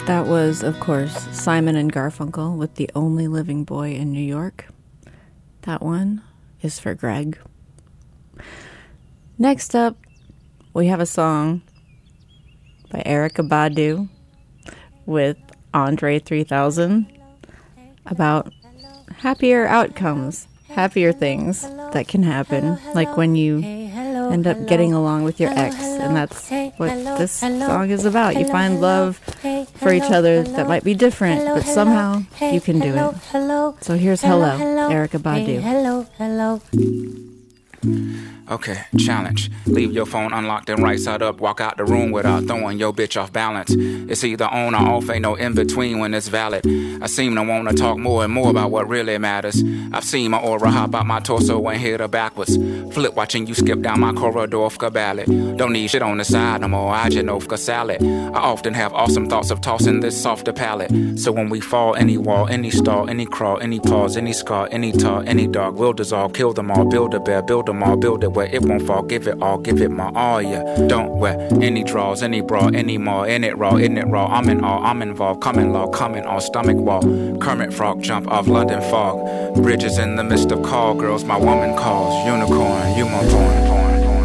That was, of course, Simon and Garfunkel with The Only Living Boy in New York. That one is for Greg. Next up, we have a song by Erykah Badu with Andre 3000 about happier outcomes, happier things that can happen, like when you end up getting along with your ex, and that's what this song is about. You find love for each other that might be different, but somehow you can do it. So here's Hello, Erykah Badu. Hello. Okay, challenge. Leave your phone unlocked and right side up. Walk out the room without throwing your bitch off balance. It's either on or off, ain't no in between when it's valid. I seem to wanna talk more and more about what really matters. I've seen my aura hop out my torso and hit her backwards. Flip watching you skip down my corridor for ballad. Don't need shit on the side no more, I just know for salad. I often have awesome thoughts of tossing this softer palate. So when we fall, any wall, any stall, any crawl, any pause, any scar, any tar, any dog will dissolve, kill them all, build a bear, build them all, build it where it won't fall, give it all, give it my all, yeah. Don't wear any draws, any bra, any more, in it raw, I'm in all, I'm involved, coming law, coming on stomach wall. Kermit Frog jump off London fog, bridges in the midst of call girls, my woman calls, unicorn, you my porn.